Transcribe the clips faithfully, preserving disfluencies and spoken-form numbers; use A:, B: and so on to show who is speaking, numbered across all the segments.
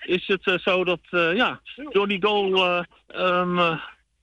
A: is het uh, zo dat uh, ja, door die goal... Uh, um, uh,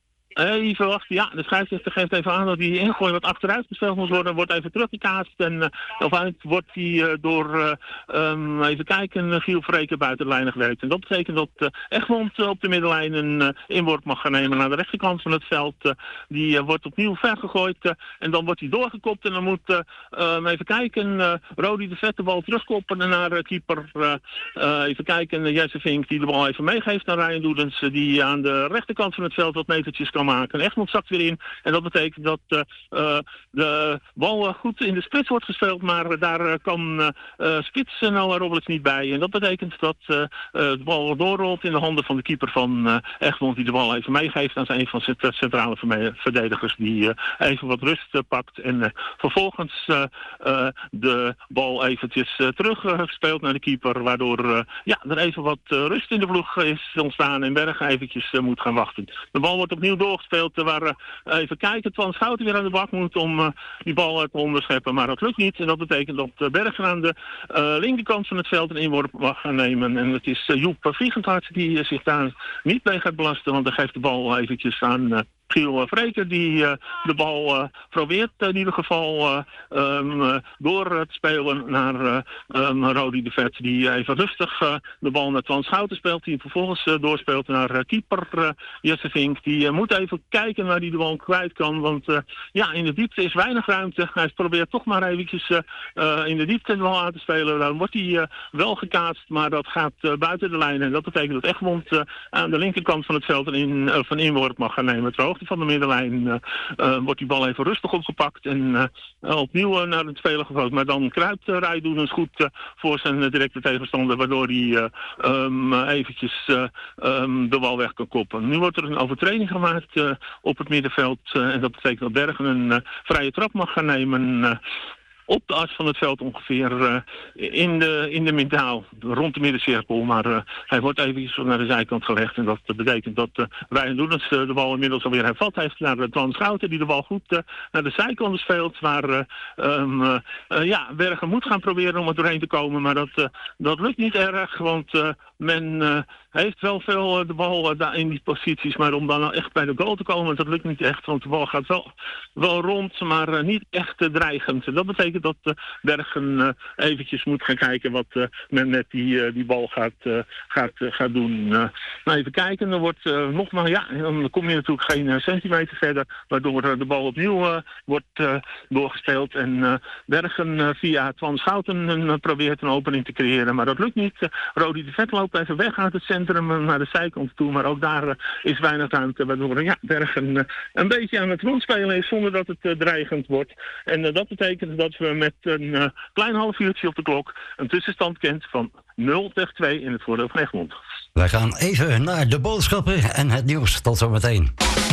A: Even wachten, ja, de scheidsrechter geeft even aan dat die ingooi wat achteruit gespeeld moet worden, wordt even teruggekaatst en uh, uiteindelijk wordt die uh, door, uh, um, even kijken, uh, Giel Vreken buiten de lijn gewerkt. En dat betekent dat uh, Egmond uh, op de middenlijn een uh, inworp mag gaan nemen naar de rechterkant van het veld. Uh, die uh, wordt opnieuw vergegooid uh, en dan wordt hij doorgekopt en dan moet, uh, um, even kijken, uh, Rodi de Vet de bal terugkoppen naar uh, keeper, uh, uh, even kijken, uh, Jesse Vink die de bal even meegeeft naar Ryan Doedens, uh, die aan de rechterkant van het veld wat metertjes kan maken. Egmond zakt weer in en dat betekent dat uh, uh, de bal uh, goed in de spits wordt gespeeld, maar uh, daar uh, kan uh, uh, spits uh, Noah Robles niet bij. En dat betekent dat uh, uh, de bal doorrolt in de handen van de keeper van uh, Egmond, die de bal even meegeeft aan zijn van zijn centrale verdedigers, die uh, even wat rust uh, pakt en uh, vervolgens uh, uh, de bal eventjes uh, terug uh, speelt naar de keeper, waardoor uh, ja, er even wat uh, rust in de ploeg is ontstaan en Berg eventjes uh, moet gaan wachten. De bal wordt opnieuw doorgespeeld, waar uh, even kijken, Twan Schouten weer aan de bak moet om uh, die bal uh, te onderscheppen, maar dat lukt niet. En dat betekent dat uh, Bergen aan de uh, linkerkant van het veld een inworp mag gaan nemen. En het is uh, Joep Viegenthart die uh, zich daar niet mee gaat belasten, want hij geeft de bal eventjes aan uh, Giel Vreker, die uh, de bal uh, probeert uh, in ieder geval uh, um, uh, door uh, te spelen naar uh, um, Rodi de Vet, die even rustig uh, de bal naar Twan Schouten speelt, die hem vervolgens uh, doorspeelt naar uh, keeper uh, Jesse Vink. Die uh, moet even kijken waar hij de bal kwijt kan, want uh, ja, in de diepte is weinig ruimte. Hij probeert toch maar eventjes uh, uh, in de diepte de bal aan te spelen. Dan wordt hij uh, wel gekaatst, maar dat gaat uh, buiten de lijn. En dat betekent dat Egmond uh, aan de linkerkant van het veld een, in, uh, van inworp mag gaan nemen. Ter hoogte van de middenlijn uh, uh, wordt die bal even rustig opgepakt en uh, opnieuw uh, naar het speler gegooid. Maar dan kruipt uh, Rijdoenens goed uh, voor zijn uh, directe tegenstander, waardoor hij uh, um, eventjes uh, um, de bal weg kan koppen. Nu wordt er een overtreding gemaakt uh, op het middenveld uh, en dat betekent dat Bergen een uh, vrije trap mag gaan nemen. Uh, op de as van het veld ongeveer uh, in de, in de middaal, rond de middencirkel. Maar uh, hij wordt even naar de zijkant gelegd. En dat betekent dat uh, Ryan Doedens uh, de bal inmiddels alweer hervat heeft naar uh, Twan Schouten, die de bal goed uh, naar de zijkant speelt. Waar uh, um, uh, uh, ja, Bergen moet gaan proberen om er doorheen te komen. Maar dat, uh, dat lukt niet erg, want uh, men uh, heeft wel veel uh, de bal uh, daar in die posities. Maar om dan nou echt bij de goal te komen, dat lukt niet echt. Want de bal gaat wel, wel rond, maar uh, niet echt uh, dreigend. Dat betekent dat uh, Bergen uh, eventjes moet gaan kijken wat uh, men met die, uh, die bal gaat, uh, gaat, uh, gaat doen. Uh, nou, even kijken, dan wordt uh, nogmaals, ja, dan kom je natuurlijk geen uh, centimeter verder, waardoor uh, de bal opnieuw uh, wordt uh, doorgespeeld. En uh, Bergen uh, via Twan Schouten uh, probeert een opening te creëren, maar dat lukt niet. Uh, Rodi de Vet loopt even weg uit het centrum uh, naar de zijkant toe, maar ook daar uh, is weinig ruimte, waardoor uh, ja, Bergen uh, een beetje aan het rondspelen is zonder dat het uh, dreigend wordt. En uh, dat betekent dat we met een uh, klein half uurtje op de klok een tussenstand kent van nul tegen twee in het voordeel van Egmond.
B: Wij gaan even naar de boodschappen en het nieuws. Tot zometeen.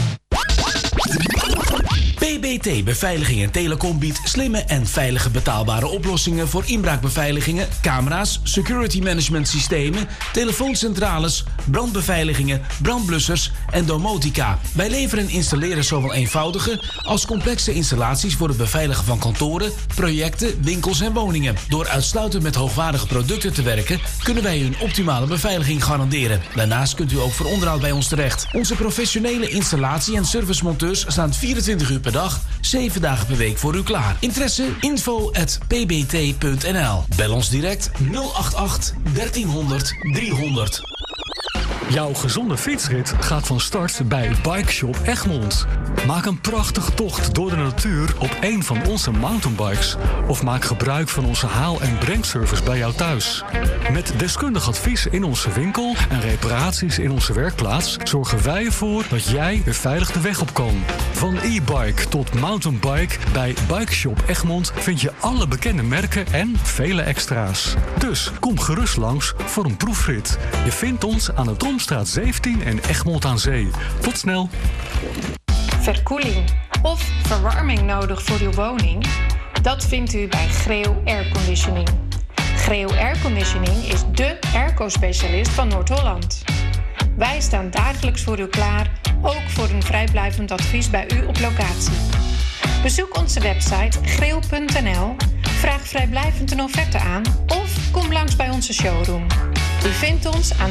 C: P B T Beveiliging en Telecom biedt slimme en veilige betaalbare oplossingen voor inbraakbeveiligingen, camera's, security management systemen, telefooncentrales, brandbeveiligingen, brandblussers en domotica. Wij leveren en installeren zowel eenvoudige als complexe installaties voor het beveiligen van kantoren, projecten, winkels en woningen. Door uitsluitend met hoogwaardige producten te werken, kunnen wij u een optimale beveiliging garanderen. Daarnaast kunt u ook voor onderhoud bij ons terecht. Onze professionele installatie- en servicemonteurs staan vierentwintig uur per dag, zeven dagen per week voor u klaar. Interesse? info at p b t punt n l. Bel ons direct nul acht acht dertienhonderd driehonderd.
D: Jouw gezonde fietsrit gaat van start bij Bike Shop Egmond. Maak een prachtige tocht door de natuur op een van onze mountainbikes. Of maak gebruik van onze haal- en brengservice bij jou thuis. Met deskundig advies in onze winkel en reparaties in onze werkplaats zorgen wij ervoor dat jij weer veilig de weg op kan. Van e-bike tot mountainbike, bij Bike Shop Egmond vind je alle bekende merken en vele extra's. Dus kom gerust langs voor een proefrit. Je vindt ons aan de Tromstraat zeventien in Egmond aan Zee. Tot snel!
E: Verkoeling of verwarming nodig voor uw woning? Dat vindt u bij Greeuw Airconditioning. Greeuw Airconditioning is dé airco-specialist van Noord-Holland. Wij staan dagelijks voor u klaar, ook voor een vrijblijvend advies bij u op locatie. Bezoek onze website greeuw punt n l, vraag vrijblijvend een offerte aan of kom langs bij onze showroom. U vindt ons aan